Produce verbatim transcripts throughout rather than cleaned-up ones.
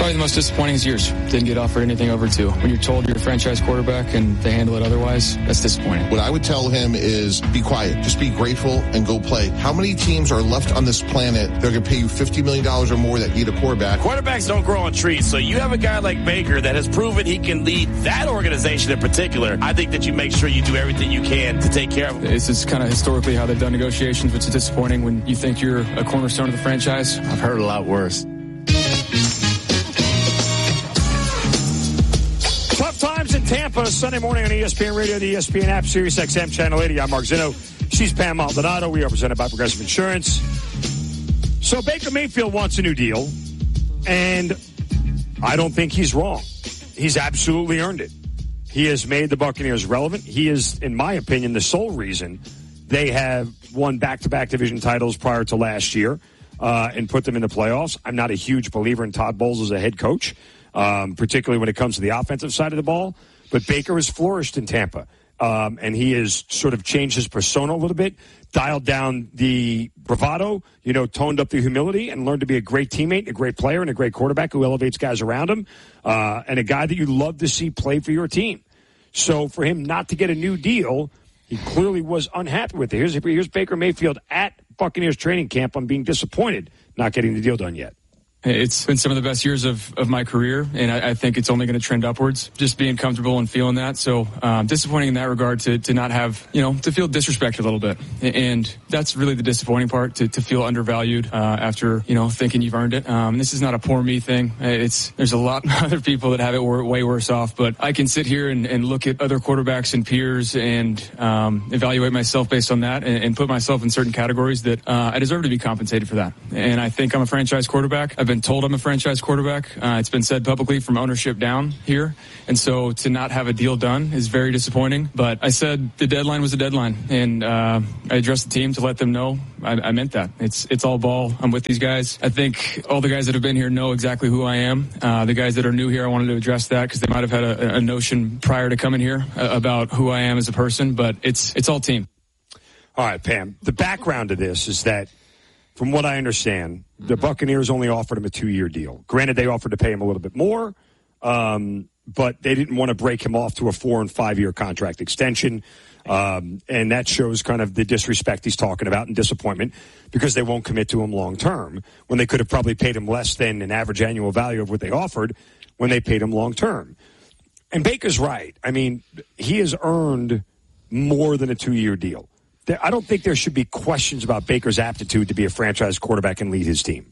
Probably the most disappointing is yours. Didn't get offered anything over two. When you're told you're a franchise quarterback and they handle it otherwise, that's disappointing. What I would tell him is be quiet. Just be grateful and go play. How many teams are left on this planet that are going to pay you fifty million dollars or more that need a quarterback? Quarterbacks don't grow on trees, so you have a guy like Baker that has proven he can lead that organization in particular. I think that you make sure you do everything you can to take care of him. This is kind of historically how they've done negotiations, which is disappointing when you think you're a cornerstone of the franchise. I've heard a lot worse. Tough times in Tampa, Sunday morning on E S P N Radio, the E S P N app, Sirius X M Channel eighty. I'm Mark Zinno. She's Pam Maldonado. We are presented by Progressive Insurance. So Baker Mayfield wants a new deal, and I don't think he's wrong. He's absolutely earned it. He has made the Buccaneers relevant. He is, in my opinion, the sole reason they have won back-to-back division titles prior to last year uh, and put them in the playoffs. I'm not a huge believer in Todd Bowles as a head coach, um, particularly when it comes to the offensive side of the ball. But Baker has flourished in Tampa, um, and he has sort of changed his persona a little bit, dialed down the bravado, you know, toned up the humility, and learned to be a great teammate, a great player, and a great quarterback who elevates guys around him, uh, and a guy that you love to see play for your team. So for him not to get a new deal, he clearly was unhappy with it. Here's, here's Baker Mayfield at Buccaneers training camp. I'm being disappointed not getting the deal done yet. It's been some of the best years of, of my career, and I, I think it's only going to trend upwards, just being comfortable and feeling that. So um, disappointing in that regard to, to not have, you know, to feel disrespected a little bit. And that's really the disappointing part, to, to feel undervalued uh, after, you know, thinking you've earned it. Um, this is not a poor me thing. It's There's a lot of other people that have it way worse off, but I can sit here and, and look at other quarterbacks and peers and um, evaluate myself based on that and, and put myself in certain categories that uh, I deserve to be compensated for that. And I think I'm a franchise quarterback. I've been told I'm a franchise quarterback. Uh, it's been said publicly from ownership down here. And so to not have a deal done is very disappointing. But I said the deadline was a deadline. And uh, I addressed the team to let them know I, I meant that. It's it's all ball. I'm with these guys. I think all the guys that have been here know exactly who I am. Uh, the guys that are new here, I wanted to address that because they might have had a, a notion prior to coming here about who I am as a person. But it's it's all team. All right, Pam. The background to this is that, from what I understand, the Buccaneers only offered him a two-year deal. Granted, they offered to pay him a little bit more, um, but they didn't want to break him off to a four- and five-year contract extension. Um, and that shows kind of the disrespect he's talking about and disappointment because they won't commit to him long-term when they could have probably paid him less than an average annual value of what they offered when they paid him long-term. And Baker's right. I mean, he has earned more than a two-year deal. I don't think there should be questions about Baker's aptitude to be a franchise quarterback and lead his team.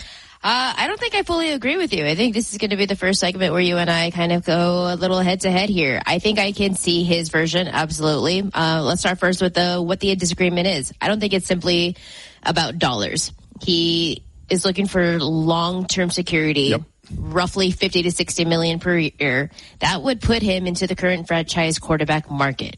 Uh, I don't think I fully agree with you. I think this is going to be the first segment where you and I kind of go a little head-to-head here. I think I can see his version, absolutely. Uh, let's start first with the what the disagreement is. I don't think it's simply about dollars. He is looking for long-term security. Yep. Roughly fifty to sixty million per year. That would put him into the current franchise quarterback market.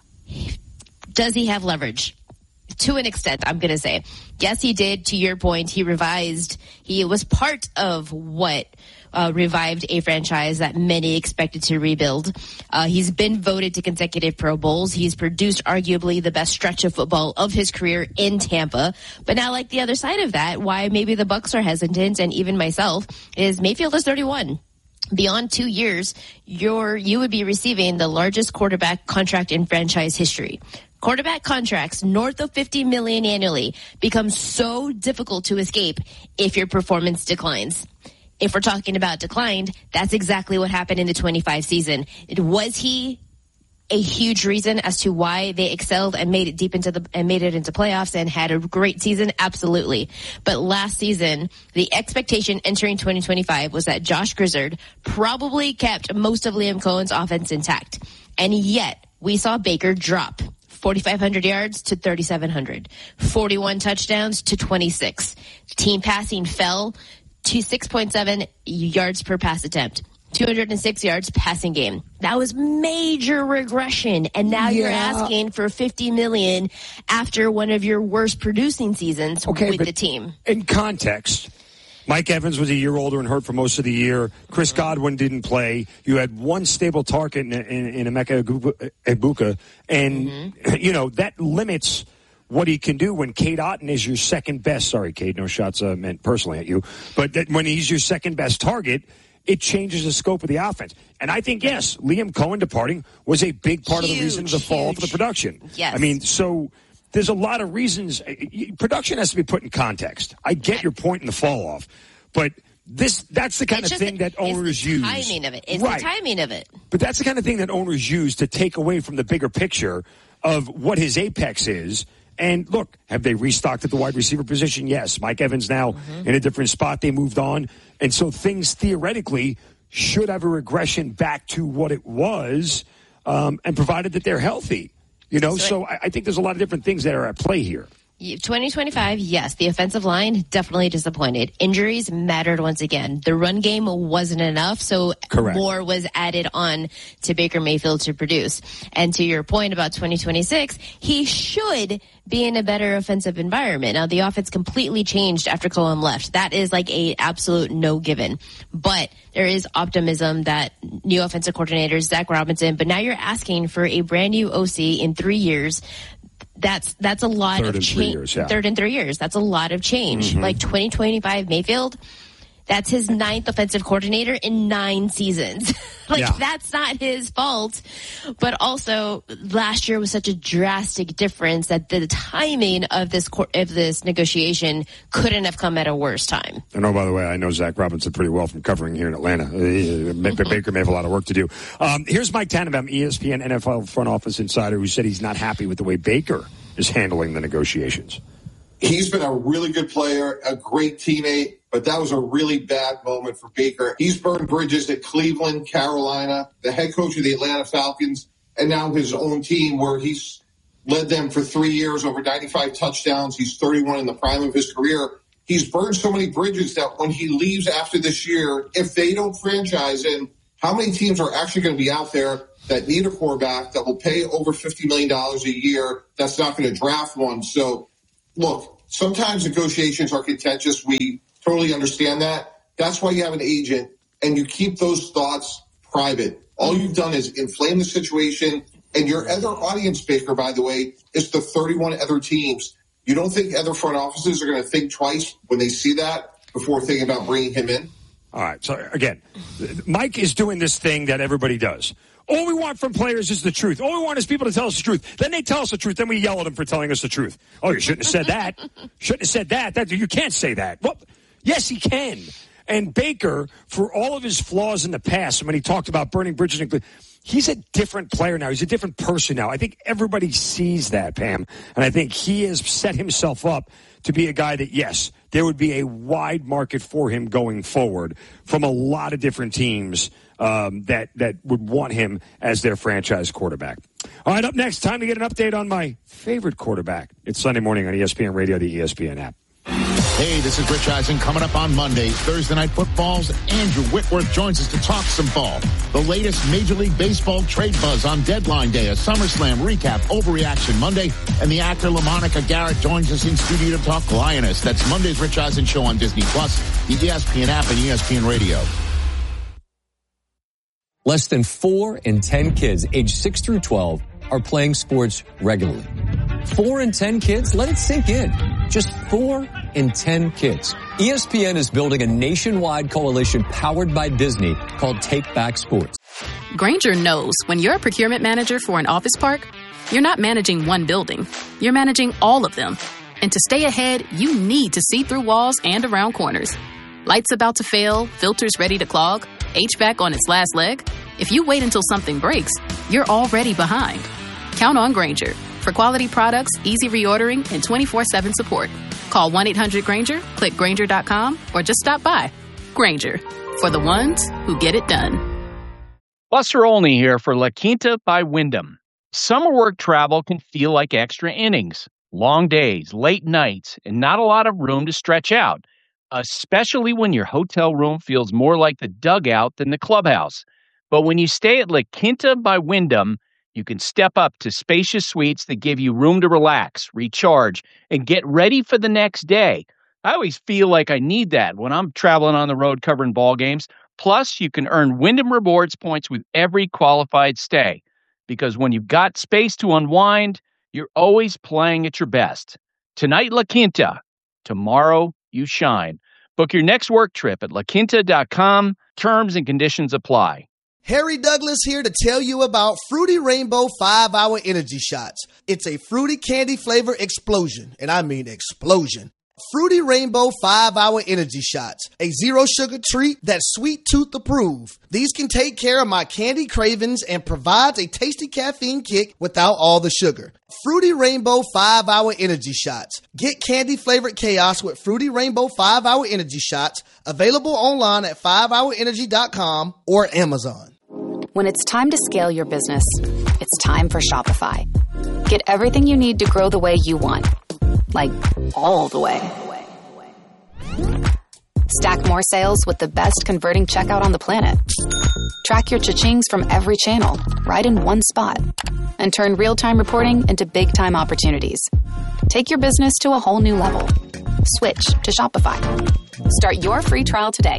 Does he have leverage? To an extent, I'm going to say. Yes, he did. To your point, he revised. He was part of what uh, revived a franchise that many expected to rebuild. Uh, he's been voted to consecutive Pro Bowls. He's produced arguably the best stretch of football of his career in Tampa. But now, like the other side of that, why maybe the Bucs are hesitant, and even myself, is Mayfield is thirty-one. Beyond two years, you're, you would be receiving the largest quarterback contract in franchise history. Quarterback contracts north of fifty million dollars annually become so difficult to escape if your performance declines. If we're talking about declined, that's exactly what happened in the twenty-five season. It, was he a huge reason as to why they excelled and made it deep into the and made it into playoffs and had a great season? Absolutely. But last season, the expectation entering twenty twenty-five was that Josh Grizzard probably kept most of Liam Cohen's offense intact. And yet, we saw Baker drop forty-five hundred yards to thirty-seven hundred, forty-one touchdowns to twenty-six. Team passing fell to six point seven yards per pass attempt, two hundred six yards passing game. That was major regression. And now yeah. you're asking for fifty million dollars after one of your worst producing seasons okay, with the team. In context, Mike Evans was a year older and hurt for most of the year. Chris Godwin didn't play. You had one stable target in, in, in Emeka Egbuka. And, mm-hmm. you know, that limits what he can do when Cade Otton is your second best. Sorry, Cade, no shots uh, meant personally at you. But that when he's your second best target, it changes the scope of the offense. And I think, yes, Liam Cohen departing was a big part huge, of the reason of the fall huge. for the production. Yes. I mean, so there's a lot of reasons. Production has to be put in context. I get your point in the fall off, but this that's the kind it's of just, thing that owners it's the use. Timing of it. It's right. the timing of it. But that's the kind of thing that owners use to take away from the bigger picture of what his apex is. And look, have they restocked at the wide receiver position? Yes. Mike Evans now mm-hmm. in a different spot. They moved on. And so things theoretically should have a regression back to what it was, um, and provided that they're healthy. You know, so, so I, I think there's a lot of different things that are at play here. twenty twenty-five, yes, the offensive line definitely disappointed. Injuries mattered once again. The run game wasn't enough, so Correct. more was added on to Baker Mayfield to produce. And to your point about twenty twenty-six, he should be in a better offensive environment. Now, the offense completely changed after Cohen left. That is like a absolute no given. But there is optimism that new offensive coordinator, Zach Robinson, but now you're asking for a brand new O C in three years. That's that's a lot Third of change. Yeah. Third in three years. That's a lot of change. Mm-hmm. Like twenty twenty-five Mayfield, that's his ninth offensive coordinator in nine seasons. like yeah. that's not his fault. But also, last year was such a drastic difference that the timing of this of this negotiation couldn't have come at a worse time. And oh, by the way, I know Zach Robinson pretty well from covering here in Atlanta. Uh, Baker may have a lot of work to do. Um, here's Mike Tannenbaum, E S P N N F L front office insider, who said he's not happy with the way Baker is handling the negotiations. He's been a really good player, a great teammate, but that was a really bad moment for Baker. He's burned bridges at Cleveland, Carolina, the head coach of the Atlanta Falcons, and now his own team where he's led them for three years, over ninety-five touchdowns. He's thirty-one in the prime of his career. He's burned so many bridges that when he leaves after this year, if they don't franchise him, how many teams are actually going to be out there that need a quarterback that will pay over fifty million dollars a year that's not going to draft one? So, look, sometimes negotiations are contentious. We totally understand that. That's why you have an agent, and you keep those thoughts private. All you've done is inflame the situation, and your other audience, Baker, by the way, is the thirty-one other teams. You don't think other front offices are going to think twice when they see that before thinking about bringing him in? All right. So, again, Mike is doing this thing that everybody does. All we want from players is the truth. All we want is people to tell us the truth. Then they tell us the truth. Then we yell at them for telling us the truth. Oh, you shouldn't have said that. Shouldn't have said that. That you can't say that. Well, yes, he can. And Baker, for all of his flaws in the past, when he talked about burning bridges, and he's a different player now. He's a different person now. I think everybody sees that, Pam. And I think he has set himself up to be a guy that, yes, there would be a wide market for him going forward from a lot of different teams um, that, that would want him as their franchise quarterback. All right, up next, time to get an update on my favorite quarterback. It's Sunday morning on E S P N Radio, the E S P N app. Hey, this is Rich Eisen. Coming up on Monday, Thursday Night Football's Andrew Whitworth joins us to talk some ball. The latest Major League Baseball trade buzz on deadline day, a SummerSlam recap, Overreaction Monday, and the actor LaMonica Garrett joins us in studio to talk Lioness. That's Monday's Rich Eisen Show on Disney Plus, the E S P N app, and E S P N Radio. Less than four in ten kids aged six through twelve are playing sports regularly. Four in ten kids? Let it sink in. Just four in ten kids. E S P N is building a nationwide coalition powered by Disney called Take Back Sports. Grainger knows when you're a procurement manager for an office park, you're not managing one building. You're managing all of them. And to stay ahead, you need to see through walls and around corners. Lights about to fail, filters ready to clog, H V A C on its last leg. If you wait until something breaks, you're already behind. Count on Grainger for quality products, easy reordering, and twenty-four seven support. Call one eight hundred Grainger, click Grainger dot com, or just stop by. Grainger, for the ones who get it done. Buster Olney here for La Quinta by Wyndham. Summer work travel can feel like extra innings. Long days, late nights, and not a lot of room to stretch out, especially when your hotel room feels more like the dugout than the clubhouse. But when you stay at La Quinta by Wyndham, you can step up to spacious suites that give you room to relax, recharge, and get ready for the next day. I always feel like I need that when I'm traveling on the road covering ball games. Plus, you can earn Wyndham Rewards points with every qualified stay. Because when you've got space to unwind, You're always playing at your best. Tonight, La Quinta. Tomorrow, you shine. Book your next work trip at la quinta dot com. Terms and conditions apply. Harry Douglas here to tell you about Fruity Rainbow five hour Energy Shots. It's a fruity candy flavor explosion, and I mean explosion. Fruity Rainbow five hour Energy Shots, a zero-sugar treat that's sweet tooth approved. These can take care of my candy cravings and provides a tasty caffeine kick without all the sugar. Fruity Rainbow five hour Energy Shots. Get candy-flavored chaos with Fruity Rainbow five hour Energy Shots, available online at five hour energy dot com or Amazon. When it's time to scale your business, it's time for Shopify. Get everything you need to grow the way you want. Like, all the way. Stack more sales with the best converting checkout on the planet. Track your cha-chings from every channel, right in one spot. And turn real-time reporting into big-time opportunities. Take your business to a whole new level. Switch to Shopify. Start your free trial today.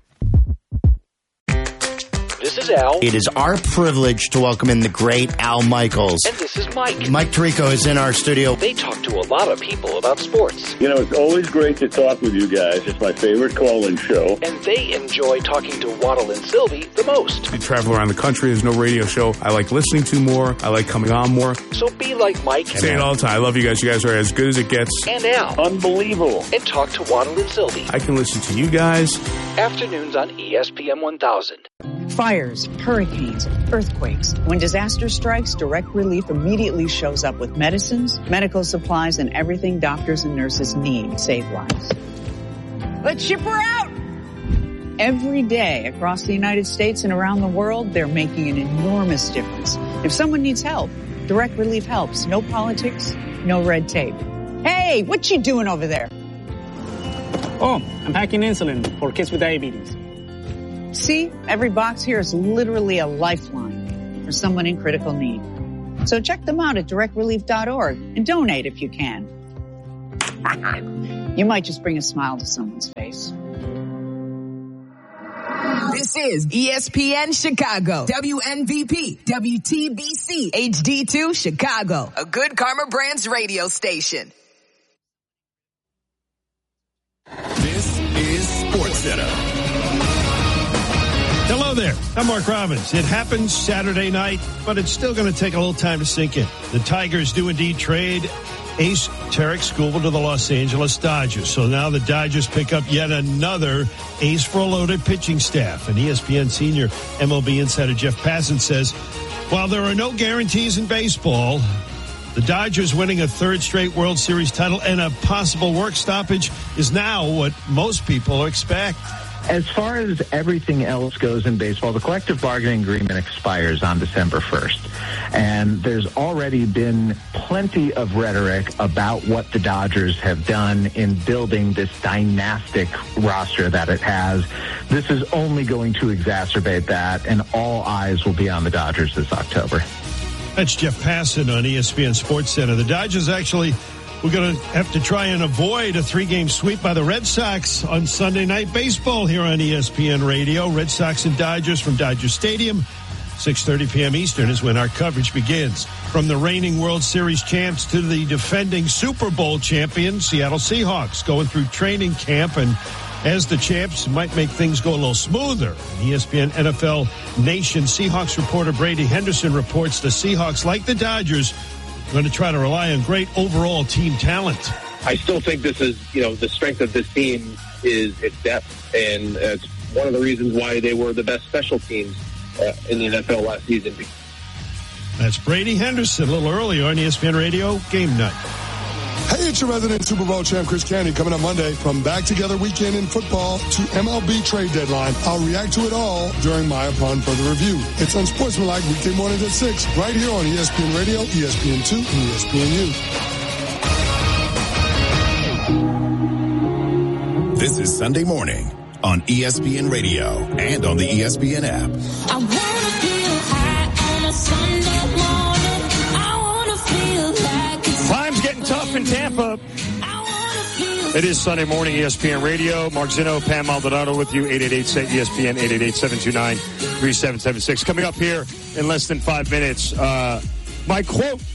This is Al. It is our privilege to welcome in the great Al Michaels. And this is Mike. Mike Tirico is in our studio. They talk to a lot of people about sports. You know, it's always great to talk with you guys. It's my favorite call-in show. And they enjoy talking to Waddle and Sylvie the most. I travel around the country. There's no radio show I like listening to more. I like coming on more. So be like Mike. I say it all the time. I love you guys. You guys are as good as it gets. And Al. Unbelievable. And talk to Waddle and Sylvie. I can listen to you guys. Afternoons on E S P N one thousand. Fires, hurricanes, earthquakes. When disaster strikes, Direct Relief immediately shows up with medicines, medical supplies, and everything doctors and nurses need to save lives. Let's ship her out! Every day across the United States and around the world, they're making an enormous difference. If someone needs help, Direct Relief helps. No politics, no red tape. Hey, what you doing over there? Oh, I'm packing insulin for kids with diabetes. See, every box here is literally a lifeline for someone in critical need. So check them out at direct relief dot org and donate if you can. You might just bring a smile to someone's face. This is E S P N Chicago, W N V P, W T B C, H D two Chicago, a Good Karma Brands radio station. This is SportsCenter. Hello there. I'm Mark Robbins. It happens Saturday night, but it's still going to take a little time to sink in. The Tigers do indeed trade ace Tarek Skubal to the Los Angeles Dodgers. So now the Dodgers pick up yet another ace for a loaded pitching staff. And E S P N senior M L B insider Jeff Passan says, while there are no guarantees in baseball, the Dodgers winning a third straight World Series title and a possible work stoppage is now what most people expect. As far as everything else goes in baseball, the collective bargaining agreement expires on December first. And there's already been plenty of rhetoric about what the Dodgers have done in building this dynastic roster that it has. This is only going to exacerbate that, and all eyes will be on the Dodgers this October. That's Jeff Passan on E S P N SportsCenter. The Dodgers actually... We're going to have to try and avoid a three-game sweep by the Red Sox on Sunday Night Baseball here on E S P N Radio. Red Sox and Dodgers from Dodger Stadium. six thirty p.m. Eastern is when our coverage begins. From the reigning World Series champs to the defending Super Bowl champion, Seattle Seahawks, going through training camp. And as the champs, might make things go a little smoother. E S P N N F L Nation Seahawks reporter Brady Henderson reports the Seahawks, like the Dodgers, going to try to rely on great overall team talent. I still think this is, you know, the strength of this team is its depth, and uh, it's one of the reasons why they were the best special teams uh, in the N F L last season. That's Brady Henderson a little earlier on E S P N Radio Game Night. Hey, it's your resident Super Bowl champ, Chris Canty, coming up Monday. From Back Together Weekend in football to M L B trade deadline, I'll react to it all during my Upon Further Review. It's Unsportsmanlike weekday mornings at six, right here on E S P N Radio, E S P N two, and E S P N U. This is Sunday morning on E S P N Radio and on the E S P N app. I wanna feel high on a Sunday morning. I wanna feel like it's Time's getting tough in Tampa. It is Sunday morning, E S P N Radio. Mark Zinno, Pam Maldonado with you, eight eight eight, S A Y, E S P N, eight eight eight, seven two nine, three seven seven six. Coming up here in less than five minutes, uh, my quote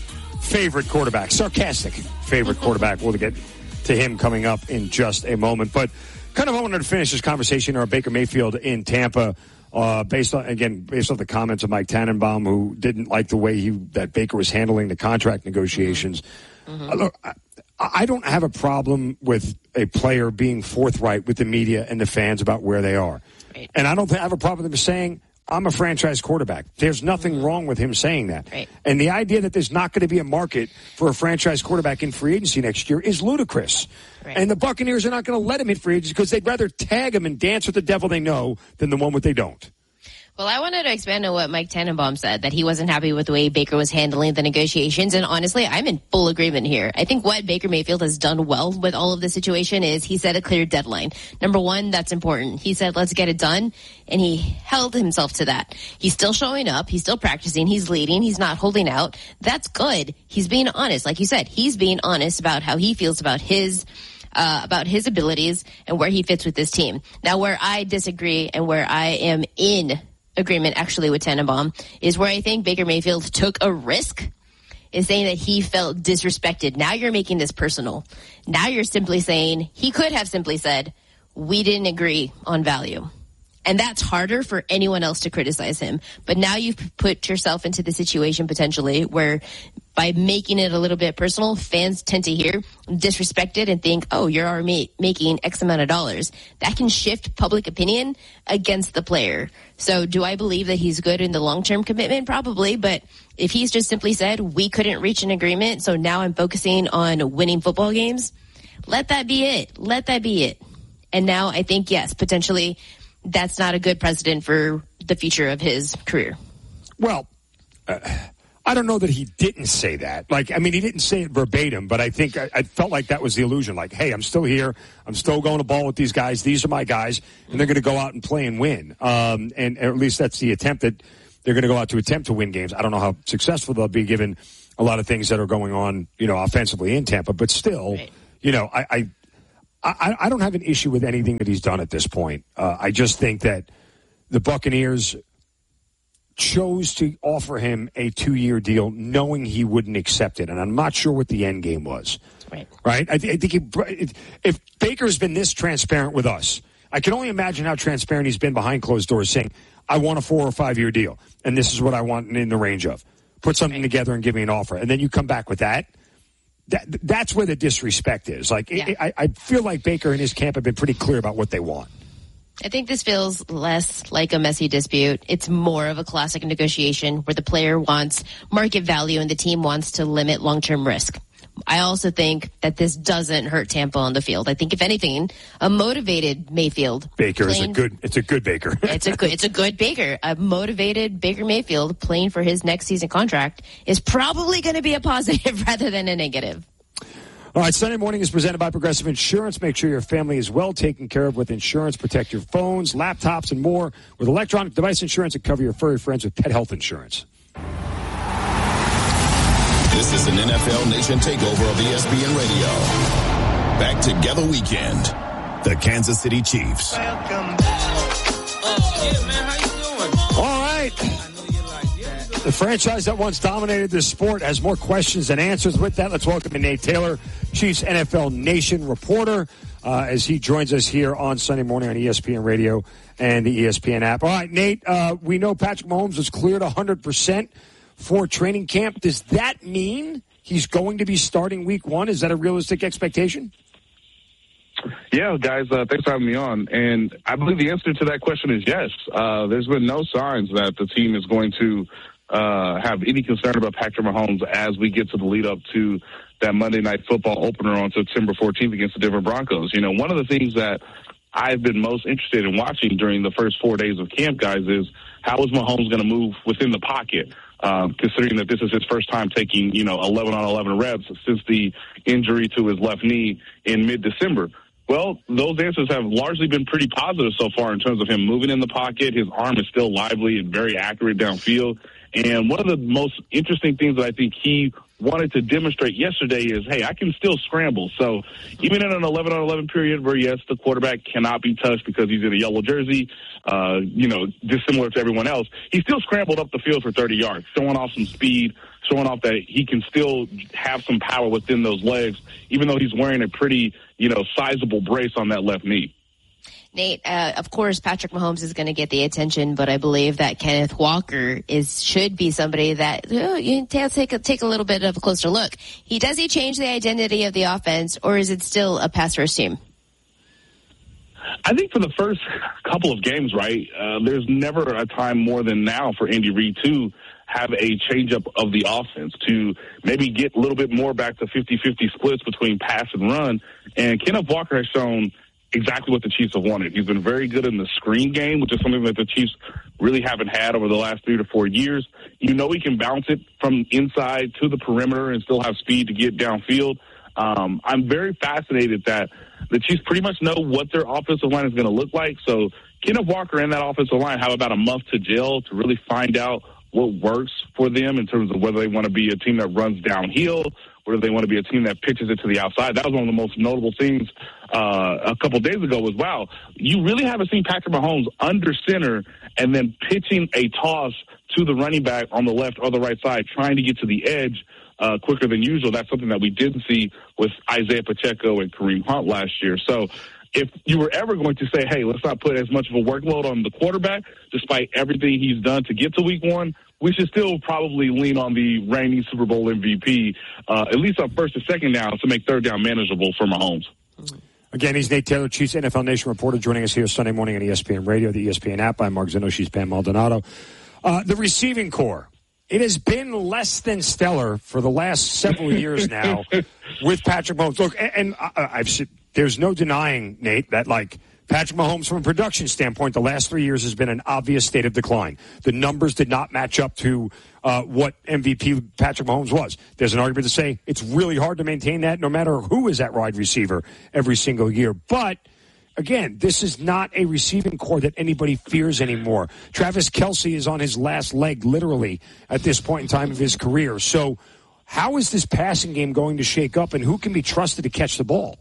favorite quarterback, sarcastic favorite quarterback. We'll get to him coming up in just a moment. But kind of wanted to finish this conversation on Baker Mayfield in Tampa, uh, based on, again, based on the comments of Mike Tannenbaum, who didn't like the way he that Baker was handling the contract negotiations. Mm-hmm. Uh, look, I, I don't have a problem with a player being forthright with the media and the fans about where they are. Right. And I don't have a problem with him saying, I'm a franchise quarterback. There's nothing mm-hmm. wrong with him saying that. Right. And the idea that there's not going to be a market for a franchise quarterback in free agency next year is ludicrous. Right. And the Buccaneers are not going to let him in free agency because they'd rather tag him and dance with the devil they know than the one with they don't. Well, I wanted to expand on what Mike Tannenbaum said, that he wasn't happy with the way Baker was handling the negotiations. And honestly, I'm in full agreement here. I think what Baker Mayfield has done well with all of the situation is he set a clear deadline. Number one, that's important. He said, let's get it done. And he held himself to that. He's still showing up. He's still practicing. He's leading. He's not holding out. That's good. He's being honest. Like you said, he's being honest about how he feels about his Uh, about his abilities and where he fits with this team. Now, where I disagree and where I am in agreement actually with Tannenbaum is where I think Baker Mayfield took a risk is saying that he felt disrespected. Now you're making this personal. Now you're simply saying, he could have simply said, we didn't agree on value. And that's harder for anyone else to criticize him. But now you've put yourself into the situation potentially where by making it a little bit personal, fans tend to hear disrespected and think, oh, you're already making X amount of dollars. That can shift public opinion against the player. So do I believe that he's good in the long-term commitment? Probably. But if he's just simply said, we couldn't reach an agreement, so now I'm focusing on winning football games, let that be it. Let that be it. And now I think, yes, potentially that's not a good precedent for the future of his career. Well, uh, I don't know that he didn't say that. Like, I mean, he didn't say it verbatim, but I think I, I felt like that was the illusion. Like, hey, I'm still here. I'm still going to ball with these guys. These are my guys, and they're going to go out and play and win. Um, and, and at least that's the attempt that they're going to go out to attempt to win games. I don't know how successful they'll be given a lot of things that are going on, you know, offensively in Tampa. But still, right. you know, I, I I, I don't have an issue with anything that he's done at this point. Uh, I just think that the Buccaneers chose to offer him a two-year deal knowing he wouldn't accept it. And I'm not sure what the end game was. Right. Right? I, th- I think he, if Baker's been this transparent with us, I can only imagine how transparent he's been behind closed doors saying, I want a four- or five-year deal, and this is what I want in the range of. Put something right. together and give me an offer. And then you come back with that. That, that's where the disrespect is. Like, yeah. it, I, I feel like Baker and his camp have been pretty clear about what they want. I think this feels less like a messy dispute. It's more of a classic negotiation where the player wants market value and the team wants to limit long-term risk. I also think that this doesn't hurt Tampa on the field. I think, if anything, a motivated Mayfield. Baker is a good. It's a good Baker. it's a good. It's a good Baker. A motivated Baker Mayfield playing for his next season contract is probably going to be a positive rather than a negative. All right, Sunday Morning is presented by Progressive Insurance. Make sure your family is well taken care of with insurance. Protect your phones, laptops, and more with electronic device insurance and cover your furry friends with pet health insurance. This is an N F L Nation takeover of E S P N Radio. Back Together Weekend. The Kansas City Chiefs. Welcome back. Uh, yeah, man, how you doing? All right. The franchise that once dominated this sport has more questions than answers. With that, let's welcome Nate Taylor, Chiefs N F L Nation reporter, uh, as he joins us here on Sunday Morning on E S P N Radio and the E S P N app. All right, Nate, uh, we know Patrick Mahomes was cleared one hundred percent for training camp. Does that mean he's going to be starting week one? Is that a realistic expectation? Yeah, guys, uh, thanks for having me on. And I believe the answer to that question is yes. Uh, there's been no signs that the team is going to uh, have any concern about Patrick Mahomes as we get to the lead up to that Monday Night Football opener on September fourteenth against the Denver Broncos. You know, one of the things that I've been most interested in watching during the first four days of camp, guys, is how is Mahomes going to move within the pocket? Um, considering that this is his first time taking, you know, eleven on eleven reps since the injury to his left knee in mid-December. Well, those answers have largely been pretty positive so far in terms of him moving in the pocket. His arm is still lively and very accurate downfield. And one of the most interesting things that I think he wanted to demonstrate yesterday is, hey, I can still scramble. So even in an eleven on eleven period where, yes, the quarterback cannot be touched because he's in a yellow jersey, uh, you know, dissimilar to everyone else, he still scrambled up the field for thirty yards, showing off some speed, showing off that he can still have some power within those legs, even though he's wearing a pretty, you know, sizable brace on that left knee. Nate, uh, of course, Patrick Mahomes is going to get the attention, but I believe that Kenneth Walker is should be somebody that oh, you take a, take a little bit of a closer look. He does he change the identity of the offense, or is it still a pass first team? I think for the first couple of games, right, uh, there's never a time more than now for Andy Reid to have a change-up of the offense, to maybe get a little bit more back to fifty-fifty splits between pass and run. And Kenneth Walker has shown exactly what the Chiefs have wanted. He's been very good in the screen game, which is something that the Chiefs really haven't had over the last three to four years. You know he can bounce it from inside to the perimeter and still have speed to get downfield. Um, I'm very fascinated that the Chiefs pretty much know what their offensive line is going to look like. So Kenneth Walker and that offensive line have about a month to gel to really find out what works for them in terms of whether they want to be a team that runs downhill, whether they want to be a team that pitches it to the outside. That was one of the most notable things uh, a couple days ago was, wow, you really haven't seen Patrick Mahomes under center and then pitching a toss to the running back on the left or the right side, trying to get to the edge uh, quicker than usual. That's something that we didn't see with Isaiah Pacheco and Kareem Hunt last year. So if you were ever going to say, hey, let's not put as much of a workload on the quarterback, despite everything he's done to get to week one, we should still probably lean on the reigning Super Bowl M V P, uh, at least on first and second down, to make third down manageable for Mahomes. Again, he's Nate Taylor, Chiefs N F L Nation reporter, joining us here Sunday morning on E S P N Radio, the E S P N app. I'm Mark Zinno. She's Pam Maldonado. Uh, the receiving core. It has been less than stellar for the last several years now with Patrick Mahomes. Look, and, and I, I've there's no denying, Nate, that, like, Patrick Mahomes, from a production standpoint, the last three years has been an obvious state of decline. The numbers did not match up to uh, what M V P Patrick Mahomes was. There's an argument to say it's really hard to maintain that no matter who is at wide receiver every single year. But, again, this is not a receiving core that anybody fears anymore. Travis Kelce is on his last leg, literally, at this point in time of his career. So how is this passing game going to shake up, and who can be trusted to catch the ball?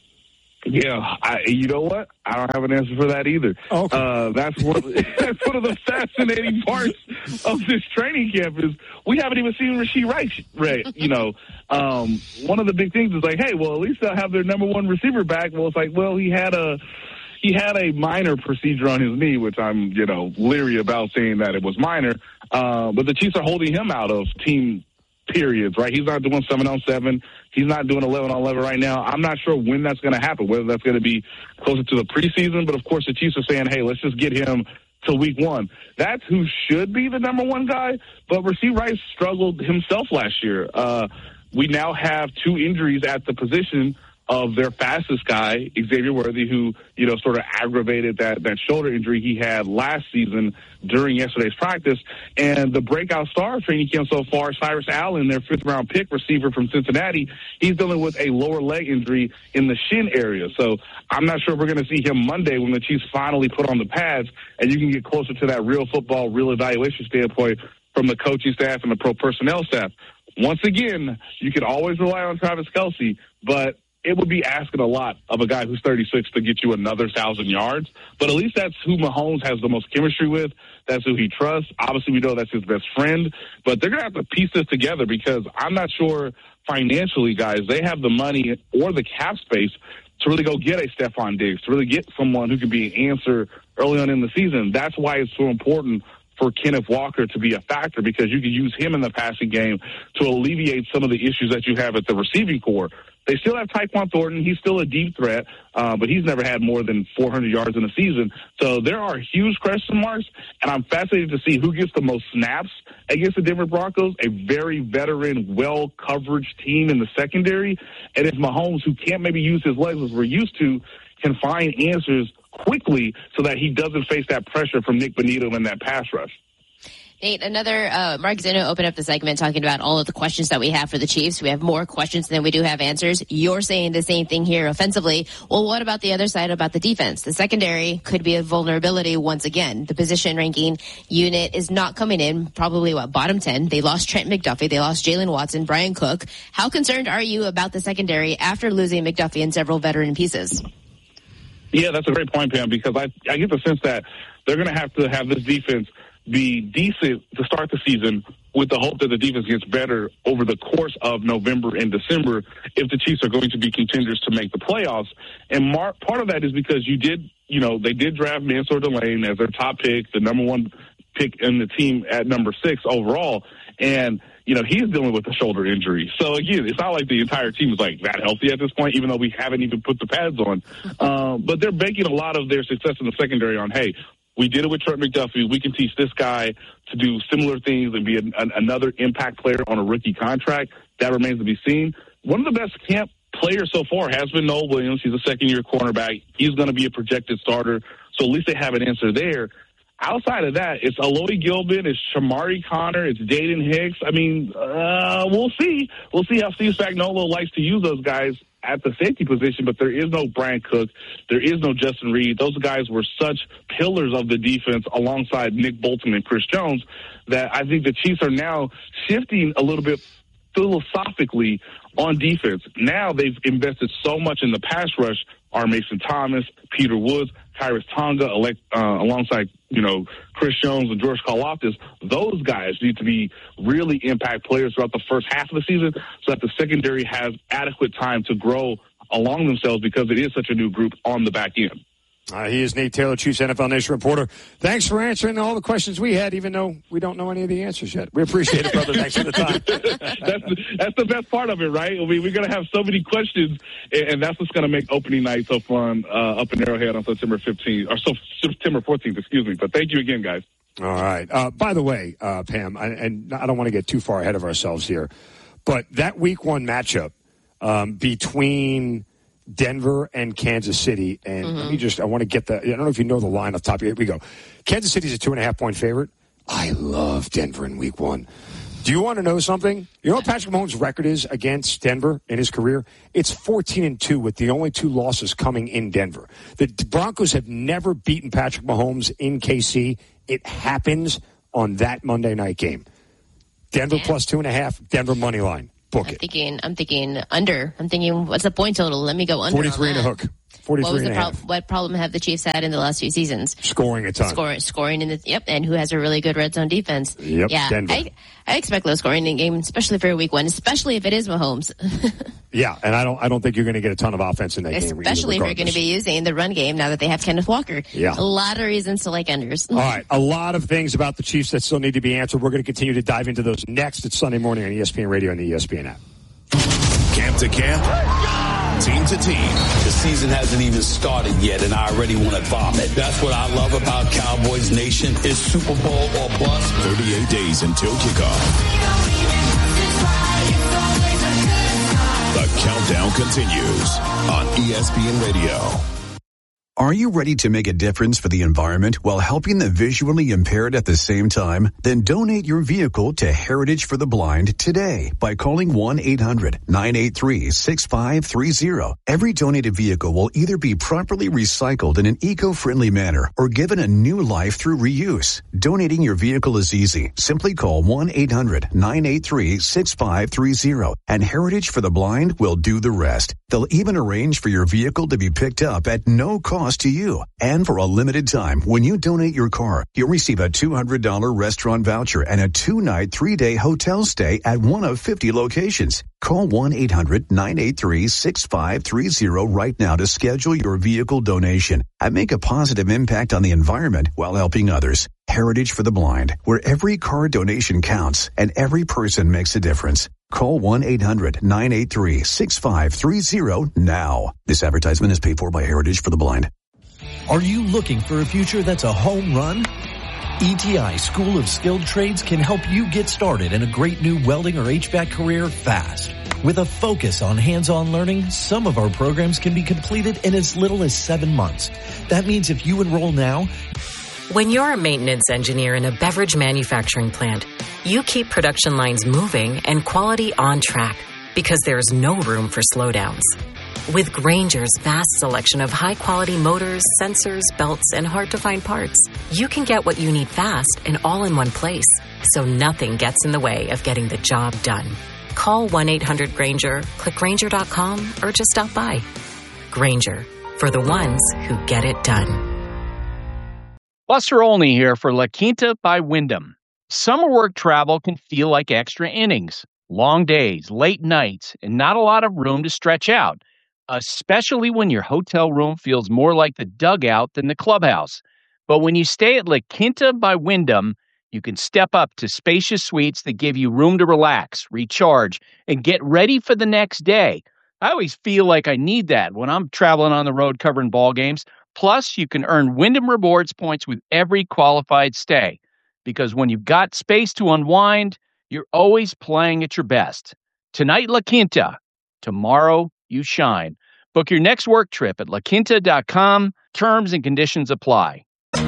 Yeah, I, you know what? I don't have an answer for that either. Okay. Uh, that's one of the, that's one of the fascinating parts of this training camp is we haven't even seen Rashee Rice. Right? You know, um, one of the big things is like, hey, well, at least they'll have their number one receiver back. Well, it's like, well, he had a he had a minor procedure on his knee, which I'm you know leery about saying that it was minor. Uh, but the Chiefs are holding him out of team periods, right? He's not doing seven on seven. He's not doing eleven on eleven right now. I'm not sure when that's going to happen, whether that's going to be closer to the preseason. But, of course, the Chiefs are saying, hey, let's just get him to week one. That's who should be the number one guy. But Rashee Rice struggled himself last year. Uh, we now have two injuries at the position of their fastest guy, Xavier Worthy, who, you know, sort of aggravated that, that shoulder injury he had last season during yesterday's practice. And the breakout star of training camp so far, Cyrus Allen, their fifth-round pick receiver from Cincinnati, he's dealing with a lower leg injury in the shin area. So I'm not sure if we're going to see him Monday when the Chiefs finally put on the pads and you can get closer to that real football, real evaluation standpoint from the coaching staff and the pro personnel staff. Once again, you can always rely on Travis Kelce, but it would be asking a lot of a guy who's thirty-six to get you another one thousand yards. But at least that's who Mahomes has the most chemistry with. That's who he trusts. Obviously, we know that's his best friend. But they're going to have to piece this together because I'm not sure financially, guys, they have the money or the cap space to really go get a Stephon Diggs, to really get someone who can be an answer early on in the season. That's why it's so important for Kenneth Walker to be a factor, because you can use him in the passing game to alleviate some of the issues that you have at the receiving core. They still have Tyquan Thornton. He's still a deep threat, uh, but he's never had more than four hundred yards in a season. So there are huge question marks, and I'm fascinated to see who gets the most snaps against the Denver Broncos, a very veteran, well-coverage team in the secondary. And if Mahomes, who can't maybe use his legs as we're used to, can find answers quickly so that he doesn't face that pressure from Nick Bonito in that pass rush. Nate, another, uh, Mark Zinno opened up the segment talking about all of the questions that we have for the Chiefs. We have more questions than we do have answers. You're saying the same thing here offensively. Well, what about the other side, about the defense? The secondary could be a vulnerability once again. The position ranking unit is not coming in, probably, what, bottom ten. They lost Trent McDuffie. They lost Jalen Watson, Brian Cook. How concerned are you about the secondary after losing McDuffie and several veteran pieces? Yeah, that's a great point, Pam, because I, I get the sense that they're going to have to have this defense be decent to start the season with the hope that the defense gets better over the course of November and December if the Chiefs are going to be contenders to make the playoffs. And mar- part of that is because you did, you know, they did draft Mansour Delane as their top pick, the number one pick in the team at number six overall. And, you know, he's dealing with a shoulder injury. So, again, it's not like the entire team is, like, that healthy at this point, even though we haven't even put the pads on. Um, but they're banking a lot of their success in the secondary on, hey, we did it with Trent McDuffie. We can teach this guy to do similar things and be an, an, another impact player on a rookie contract. That remains to be seen. One of the best camp players so far has been Noah Williams. He's a second-year cornerback. He's going to be a projected starter. So at least they have an answer there. Outside of that, it's Aloy Gilbin, it's Shamari Connor, it's Dayton Hicks. I mean, uh, we'll see. We'll see how Steve Spagnuolo likes to use those guys at the safety position, but there is no Brian Cook. There is no Justin Reed. Those guys were such pillars of the defense alongside Nick Bolton and Chris Jones that I think the Chiefs are now shifting a little bit philosophically on defense. Now they've invested so much in the pass rush. R. Mason Thomas, Peter Woods, Kyrus Tonga, elect, uh, alongside, you know, Chris Jones and George Karlaftis. Those guys need to be really impact players throughout the first half of the season so that the secondary has adequate time to grow along themselves because it is such a new group on the back end. Uh, he is Nate Taylor, Chiefs N F L Nation reporter. Thanks for answering all the questions we had, even though we don't know any of the answers yet. We appreciate it, brother. Thanks for the time. that's, the, that's the best part of it, right? I mean, we're going to have so many questions, and that's what's going to make opening night so fun uh, up in Arrowhead on September fifteenth, or so, September fourteenth, excuse me. But thank you again, guys. All right. Uh, by the way, uh, Pam, I, and I don't want to get too far ahead of ourselves here, but that week one matchup um, between Denver and Kansas City, and mm-hmm. let me just, I want to get the, I don't know if you know the line off the top of your head. We go, Kansas City's a two and a half point favorite. I love Denver in week one. Do you want to know something? You know what Patrick Mahomes' record is against Denver in his career? It's fourteen and two with the only two losses coming in Denver. The Broncos have never beaten Patrick Mahomes in K C. It happens on that Monday night game. Denver yeah. plus two and a half, Denver money line. Book I'm it. Thinking, I'm thinking under. I'm thinking, what's the point total? Let me go under. forty-three and a hook. forty-three what was and the a pro- half. What problem have the Chiefs had in the last few seasons? Scoring a ton. Scoring, scoring in the yep, and who has a really good red zone defense? Yep, yeah, Denver. I, I expect low scoring in game, especially for a week one, especially if it is Mahomes. Yeah, and I don't, I don't think you're going to get a ton of offense in that especially game. Especially if you're going to be using the run game now that they have Kenneth Walker. Yeah, a lot of reasons to like unders. All right, a lot of things about the Chiefs that still need to be answered. We're going to continue to dive into those next. It's Sunday morning on E S P N Radio and the E S P N app. Camp to camp, team to team. The season hasn't even started yet, and I already want to vomit. That's what I love about Cowboys Nation is Super Bowl or bust. thirty-eight days until kickoff. The countdown continues on E S P N Radio. Are you ready to make a difference for the environment while helping the visually impaired at the same time? Then donate your vehicle to Heritage for the Blind today by calling one eight hundred nine eight three six five three zero. Every donated vehicle will either be properly recycled in an eco-friendly manner or given a new life through reuse. Donating your vehicle is easy. Simply call one eight hundred nine eight three six five three zero and Heritage for the Blind will do the rest. They'll even arrange for your vehicle to be picked up at no cost to you. And for a limited time, when you donate your car, you'll receive a two hundred dollars restaurant voucher and a two-night, three-day hotel stay at one of fifty locations. Call one eight hundred nine eight three six five three zero right now to schedule your vehicle donation and make a positive impact on the environment while helping others. Heritage for the Blind, where every car donation counts and every person makes a difference. Call one eight hundred nine eight three six five three zero now. This advertisement is paid for by Heritage for the Blind. Are you looking for a future that's a home run? E T I School of Skilled Trades can help you get started in a great new welding or H V A C career fast. With a focus on hands-on learning, some of our programs can be completed in as little as seven months. That means if you enroll now... When you're a maintenance engineer in a beverage manufacturing plant, you keep production lines moving and quality on track because there's no room for slowdowns. With Grainger's vast selection of high-quality motors, sensors, belts, and hard-to-find parts, you can get what you need fast and all in one place, so nothing gets in the way of getting the job done. Call one eight hundred Grainger, click Grainger dot com, or just stop by. Grainger, for the ones who get it done. Buster Olney here for La Quinta by Wyndham. Summer work travel can feel like extra innings. Long days, late nights, and not a lot of room to stretch out, especially when your hotel room feels more like the dugout than the clubhouse. But when you stay at La Quinta by Wyndham, you can step up to spacious suites that give you room to relax, recharge, and get ready for the next day. I always feel like I need that when I'm traveling on the road covering ball games. Plus, you can earn Wyndham Rewards points with every qualified stay. Because when you've got space to unwind, you're always playing at your best. Tonight, La Quinta. Tomorrow, you shine. Book your next work trip at la quinta dot com. Terms and conditions apply.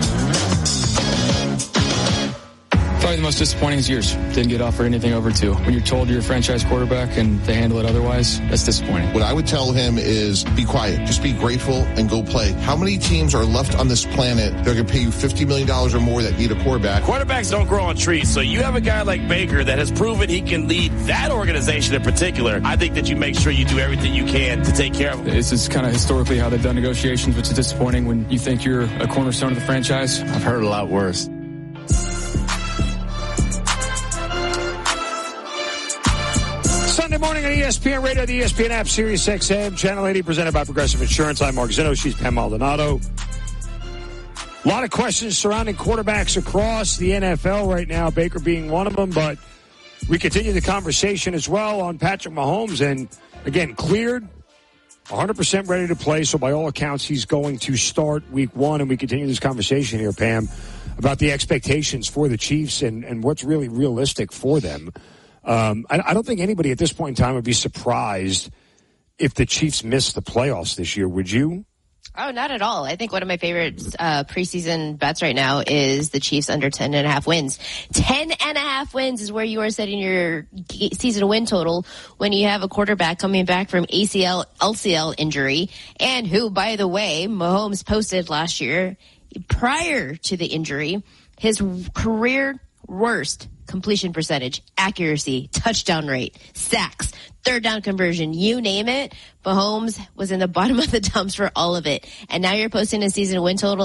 Probably the most disappointing is yours. Didn't get offered anything over two. When you're told you're a franchise quarterback and they handle it otherwise, that's disappointing. What I would tell him is be quiet. Just be grateful and go play. How many teams are left on this planet that are going to pay you fifty million dollars or more that need a quarterback? Quarterbacks don't grow on trees, so you have a guy like Baker that has proven he can lead that organization in particular. I think that you make sure you do everything you can to take care of him. This is kind of historically how they've done negotiations, which is disappointing when you think you're a cornerstone of the franchise. I've heard a lot worse. Sunday morning on E S P N Radio, the E S P N app, Sirius X M, Channel eighty, presented by Progressive Insurance. I'm Mark Zinno. She's Pam Maldonado. A lot of questions surrounding quarterbacks across the N F L right now, Baker being one of them, but we continue the conversation as well on Patrick Mahomes, and again, cleared, one hundred percent ready to play, so by all accounts, he's going to start week one, and we continue this conversation here, Pam, about the expectations for the Chiefs and, and what's really realistic for them. Um, I, I don't think anybody at this point in time would be surprised if the Chiefs missed the playoffs this year. Would you? Oh, not at all. I think one of my favorite uh, preseason bets right now is the Chiefs under ten and a half wins. ten and a half wins is where you are setting your season win total when you have a quarterback coming back from A C L, L C L injury, and who, by the way, Mahomes posted last year prior to the injury, his career worst completion percentage, accuracy, touchdown rate, sacks, third down conversion, you name it. Mahomes was in the bottom of the dumps for all of it. And now you're posting a season win total